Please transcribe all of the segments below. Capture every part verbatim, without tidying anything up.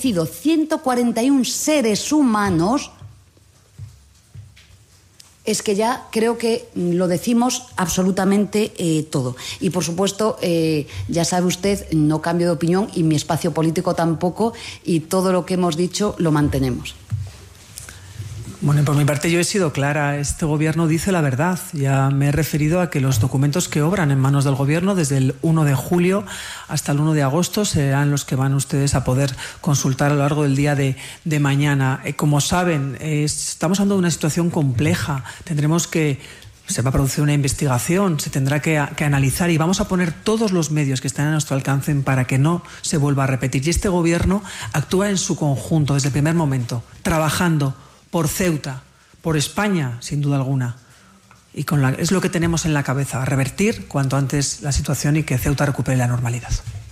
fallecido ciento cuarenta y uno seres humanos, es que ya creo que lo decimos absolutamente eh, todo. Y, por supuesto, eh, ya sabe usted, no cambio de opinión y mi espacio político tampoco, y todo lo que hemos dicho lo mantenemos. Bueno, por mi parte yo he sido clara. Este gobierno dice la verdad. Ya me he referido a que los documentos que obran en manos del gobierno desde el uno de julio hasta el uno de agosto serán los que van ustedes a poder consultar a lo largo del día de, de mañana. Eh, como saben, eh, estamos hablando de una situación compleja. Tendremos que... Se va a producir una investigación, se tendrá que, que analizar y vamos a poner todos los medios que están a nuestro alcance para que no se vuelva a repetir. Y este gobierno actúa en su conjunto desde el primer momento, trabajando por Ceuta, por España, sin duda alguna. Y con la, es lo que tenemos en la cabeza, revertir cuanto antes la situación y que Ceuta recupere la normalidad.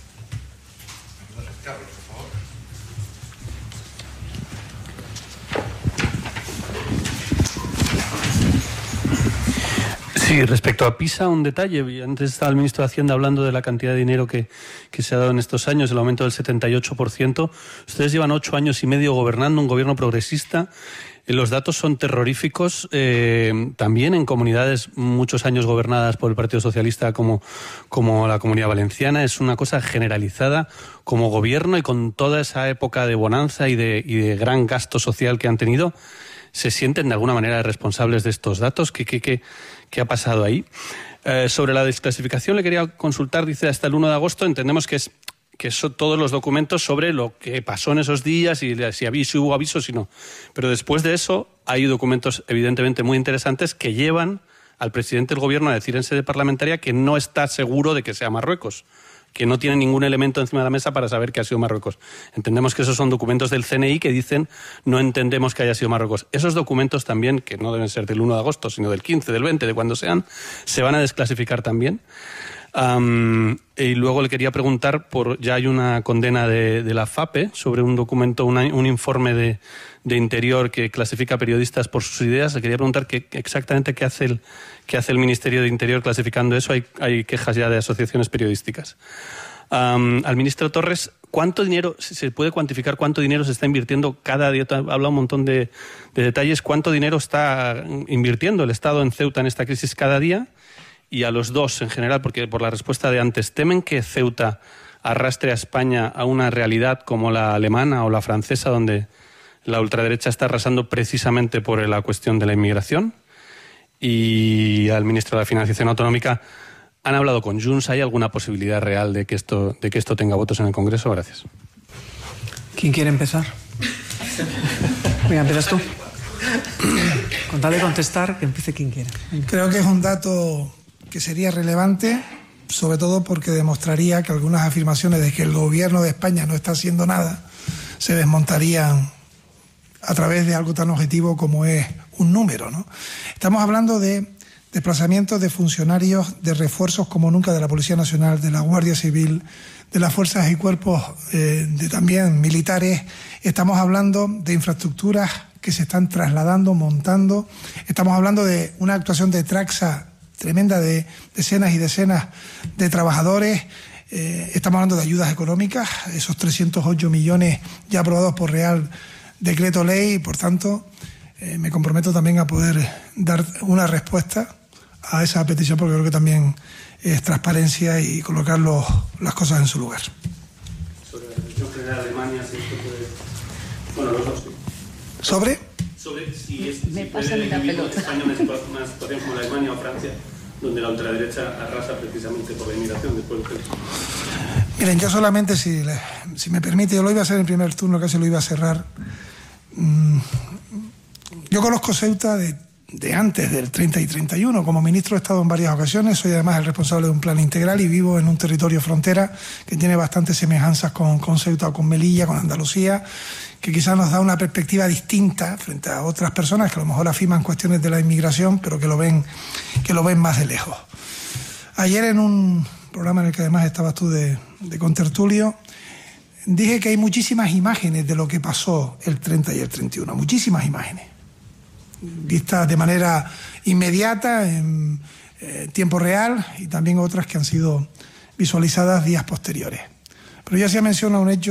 Sí, respecto a Pisa, un detalle. Antes estaba el ministro de Hacienda hablando de la cantidad de dinero que, que se ha dado en estos años, el aumento del setenta y ocho por ciento. Ustedes llevan ocho años y medio gobernando, un gobierno progresista. Los datos son terroríficos, eh, también en comunidades muchos años gobernadas por el Partido Socialista como, como la Comunidad Valenciana. Es una cosa generalizada como gobierno, y con toda esa época de bonanza y de, y de gran gasto social que han tenido, ¿se sienten de alguna manera responsables de estos datos? ¿Qué, qué, qué, qué ha pasado ahí? Eh, sobre la desclasificación le quería consultar, dice hasta el uno de agosto, entendemos que es que son todos los documentos sobre lo que pasó en esos días y si, había, si hubo avisos y no. Pero después de eso hay documentos evidentemente muy interesantes que llevan al presidente del gobierno a decir en sede parlamentaria que no está seguro de que sea Marruecos, que no tiene ningún elemento encima de la mesa para saber que ha sido Marruecos. Entendemos que esos son documentos del C N I que dicen no entendemos que haya sido Marruecos. Esos documentos también, que no deben ser del uno de agosto, sino del quince, del veinte, de cuando sean, se van a desclasificar también. Um, y luego le quería preguntar, por ya hay una condena de, de la FAPE sobre un documento, una, un informe de, de Interior que clasifica periodistas por sus ideas. Le quería preguntar que, exactamente qué hace, el, qué hace el Ministerio de Interior clasificando eso. Hay, hay quejas ya de asociaciones periodísticas. Um, al ministro Torres, ¿cuánto dinero, se puede cuantificar cuánto dinero se está invirtiendo cada día? Ha hablado un montón de, de detalles. ¿Cuánto dinero está invirtiendo el Estado en Ceuta en esta crisis cada día? Y a los dos en general, porque por la respuesta de antes, ¿temen que Ceuta arrastre a España a una realidad como la alemana o la francesa, donde la ultraderecha está arrasando precisamente por la cuestión de la inmigración? Y al ministro de la Financiación Autonómica, ¿han hablado con Junts? ¿Hay alguna posibilidad real de que esto, de que esto tenga votos en el Congreso? Gracias. ¿Quién quiere empezar? Venga, empiezas tú. Con tal de contestar, que empiece quien quiera. Venga. Creo que es un dato que sería relevante, sobre todo porque demostraría que algunas afirmaciones de que el gobierno de España no está haciendo nada se desmontarían a través de algo tan objetivo como es un número, ¿no? Estamos hablando de desplazamientos de funcionarios, de refuerzos como nunca de la Policía Nacional, de la Guardia Civil, de las fuerzas y cuerpos eh, de también militares. Estamos hablando de infraestructuras que se están trasladando, montando. Estamos hablando de una actuación de Traxa tremenda de decenas y decenas de trabajadores. Eh, estamos hablando de ayudas económicas, esos trescientos ocho millones ya aprobados por Real Decreto Ley. Por tanto, eh, me comprometo también a poder dar una respuesta a esa petición, porque creo que también es transparencia y colocar los, las cosas en su lugar. Sobre la decisión general de Alemania, si esto puede... Bueno, los dos, sí. ¿Sobre? Sobre si, es, Me si pasa puede la vivir pelota. España una situación, una situación como la de Alemania o Francia, donde la ultraderecha arrasa precisamente por la inmigración después del censo. Miren, yo solamente, si, si me permite, yo lo iba a hacer en primer turno, casi lo iba a cerrar. Mm, yo conozco Ceuta de, de antes del treinta y treinta y uno. Como ministro he estado en varias ocasiones, soy además el responsable de un plan integral y vivo en un territorio frontera que tiene bastantes semejanzas con, con Ceuta o con Melilla, con Andalucía, que quizás nos da una perspectiva distinta frente a otras personas que a lo mejor afirman cuestiones de la inmigración, pero que lo ven, que lo ven más de lejos. Ayer en un programa en el que además estabas tú de, de contertulio, dije que hay muchísimas imágenes de lo que pasó el treinta y el treinta y uno, muchísimas imágenes, vistas de manera inmediata, en eh, tiempo real, y también otras que han sido visualizadas días posteriores. Pero ya se menciona un hecho